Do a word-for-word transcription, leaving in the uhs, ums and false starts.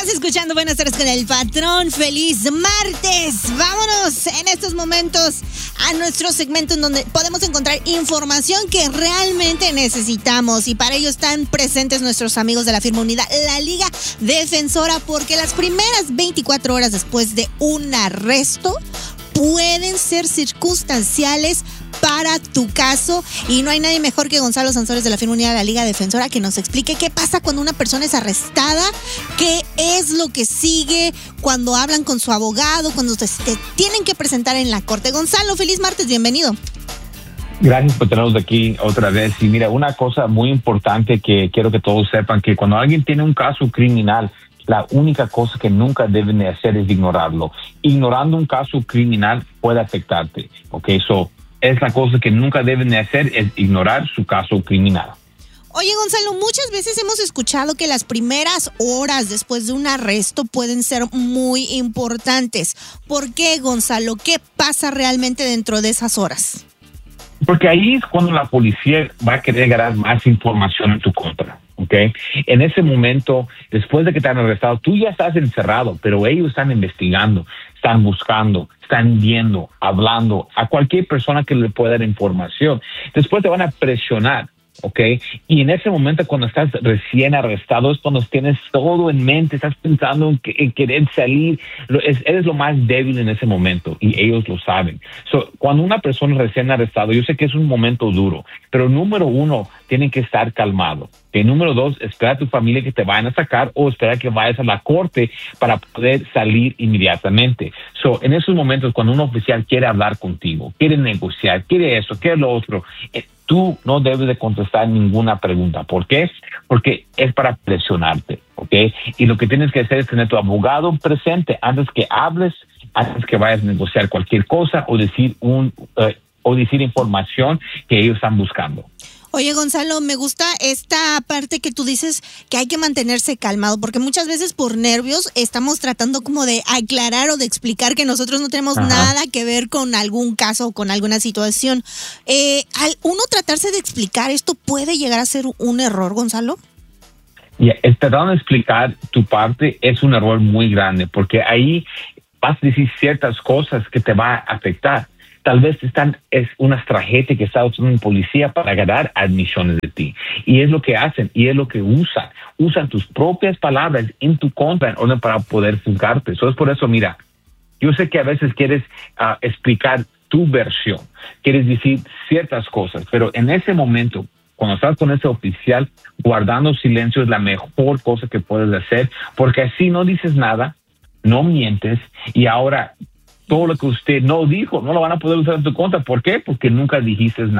Estás escuchando Buenas Tardes con el Patrón. ¡Feliz martes! Vámonos en estos momentos a nuestro segmento en donde podemos encontrar información que realmente necesitamos. Y para ello están presentes nuestros amigos de la firma unida, la Liga Defensora, porque las primeras veinticuatro horas después de un arresto pueden ser circunstanciales para tu caso, y no hay nadie mejor que Gonzalo Sansores de la firma unida de la Liga Defensora que nos explique qué pasa cuando una persona es arrestada, qué es lo que sigue cuando hablan con su abogado, cuando te, te tienen que presentar en la corte. Gonzalo, feliz martes, bienvenido. Gracias por tenernos aquí otra vez. Y mira, una cosa muy importante que quiero que todos sepan, que cuando alguien tiene un caso criminal, la única cosa que nunca deben de hacer es ignorarlo. Ignorando un caso criminal puede afectarte, ¿ok? So, es la cosa que nunca deben de hacer, es ignorar su caso criminal. Oye, Gonzalo, muchas veces hemos escuchado que las primeras horas después de un arresto pueden ser muy importantes. ¿Por qué, Gonzalo? ¿Qué pasa realmente dentro de esas horas? Porque ahí es cuando la policía va a querer ganar más información en tu contra, ¿ok? En ese momento, después de que te han arrestado, tú ya estás encerrado, pero ellos están investigando, están buscando, están viendo, hablando a cualquier persona que le pueda dar información. Después te van a presionar, ¿ok? Y en ese momento, cuando estás recién arrestado, es cuando tienes todo en mente, estás pensando en, que, en querer salir, es, eres lo más débil en ese momento y ellos lo saben. So, cuando una persona recién arrestada, yo sé que es un momento duro, pero número uno, tienen que estar calmado. Que número dos, espera a tu familia que te vayan a sacar o espera que vayas a la corte para poder salir inmediatamente. So, en esos momentos, cuando un oficial quiere hablar contigo, quiere negociar, quiere eso, quiere lo otro, eh, tú no debes de contestar ninguna pregunta. ¿Por qué? Porque es para presionarte, ¿ok? Y lo que tienes que hacer es tener tu abogado presente antes que hables, antes que vayas a negociar cualquier cosa o decir un uh, o decir información que ellos están buscando. Oye, Gonzalo, me gusta esta parte que tú dices que hay que mantenerse calmado, porque muchas veces por nervios estamos tratando como de aclarar o de explicar que nosotros no tenemos Ajá. nada que ver con algún caso o con alguna situación. Eh, al uno tratarse de explicar esto, ¿puede llegar a ser un error, Gonzalo? Yeah, tratando de explicar tu parte es un error muy grande, porque ahí vas a decir ciertas cosas que te va a afectar. Tal vez están, es una estrategia que está usando un policía para ganar admisiones de ti. Y es lo que hacen, y es lo que usan. Usan tus propias palabras en tu contra en orden para poder juzgarte. Eso es por eso, mira, yo sé que a veces quieres uh, explicar tu versión, quieres decir ciertas cosas, pero en ese momento, cuando estás con ese oficial, guardando silencio es la mejor cosa que puedes hacer, porque así no dices nada, no mientes, y ahora todo lo que usted no dijo, no lo van a poder usar en tu contra. ¿Por qué? Porque nunca dijiste nada.